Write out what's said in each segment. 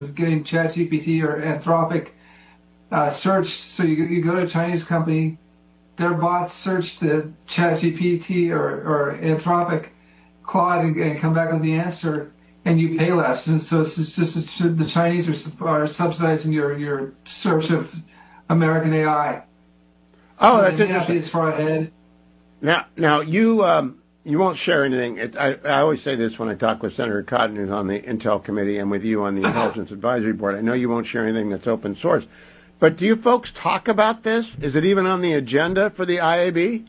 getting ChatGPT or Anthropic search. So you go to a Chinese company, their bots search the ChatGPT or Anthropic Claude and come back with the answer, and you pay less. And so it's just the Chinese are subsidizing your search of American AI. Oh, so that's they may not interesting. be as far ahead. Now you won't share anything. I always say this when I talk with Senator Cotton, who's on the Intel Committee, and with you on the Intelligence Advisory Board. I know you won't share anything that's open source. But do you folks talk about this? Is it even on the agenda for the IAB?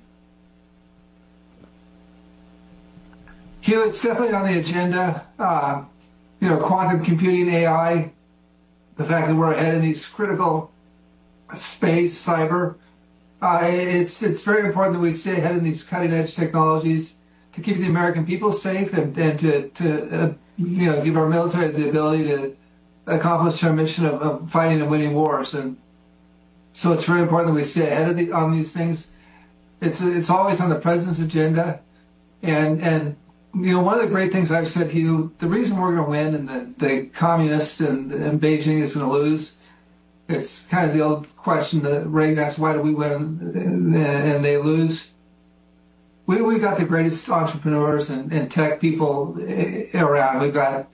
Hugh, it's definitely on the agenda. Quantum computing, AI, the fact that we're ahead in these critical space, cyber. It's very important that we stay ahead in these cutting-edge technologies to keep the American people safe and to give our military the ability to accomplish our mission of fighting and winning wars. And so it's very important that we stay ahead on these things. It's always on the president's agenda. And one of the great things I've said to you, the reason we're going to win and the communists and Beijing is going to lose, it's kind of the old question that Reagan asked, why do we win and they lose? We got the greatest entrepreneurs and tech people around. We've got,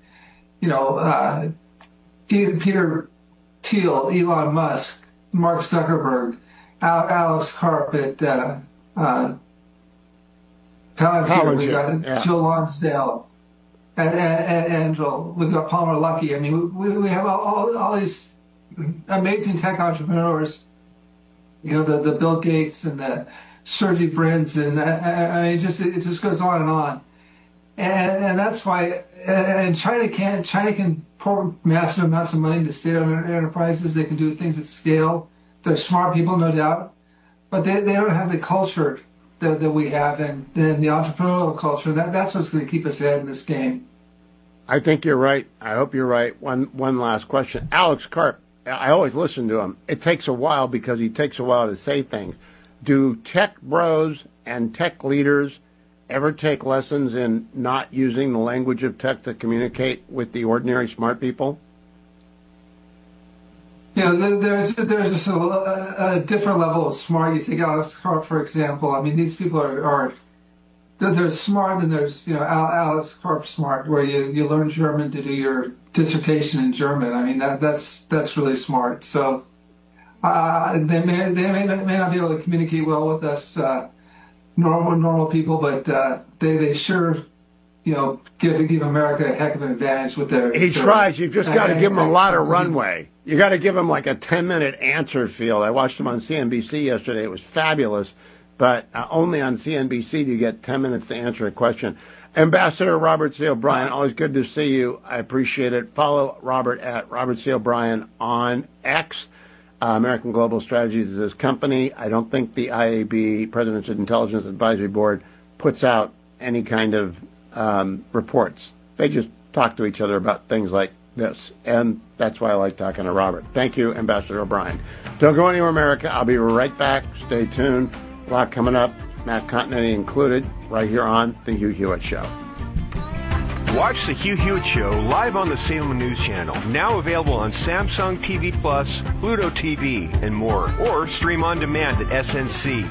Peter Thiel, Elon Musk, Mark Zuckerberg, Alex Karp at Palantir. We've got Jill Lonsdale and Angel. We've got Palmer Luckey. I mean, we have all these amazing tech entrepreneurs. The Bill Gates and the Sergey Brin's, and it just goes on and on. And that's why. And China can pour massive amounts of money into state-owned enterprises. They can do things at scale. They're smart people, no doubt, but they don't have the culture that we have, and the entrepreneurial culture. That's what's going to keep us ahead in this game. I think you're right. I hope you're right. One last question. Alex Karp, I always listen to him. It takes a while because he takes a while to say things. Do tech bros and tech leaders ever take lessons in not using the language of tech to communicate with the ordinary smart people? There's just a different level of smart. You take Alex Karp, for example. I mean, these people are they're smart, and there's Alex Karp smart, where you learn German to do your dissertation in German. I mean, that's really smart. So they may not be able to communicate well with us normal people, but they sure give America a heck of an advantage with their. He tries. You've just got to give him a lot of runway. You got to give him like a 10-minute answer field. I watched him on CNBC yesterday. It was fabulous, but only on CNBC do you get 10 minutes to answer a question. Ambassador Robert C. O'Brien, always good to see you. I appreciate it. Follow Robert at Robert C. O'Brien on X. American Global Strategies is his company. I don't think the IAB, President's Intelligence Advisory Board, puts out any kind of reports. They just talk to each other about things like this, and that's why I like talking to Robert. Thank you, Ambassador O'Brien. Don't go anywhere, America. I'll be right back. Stay tuned. A lot coming up, Matt Continenty included, right here on The Hugh Hewitt Show. Watch The Hugh Hewitt Show live on the Salem News Channel, now available on Samsung TV Plus, Pluto TV, and more, or stream on demand at SNC.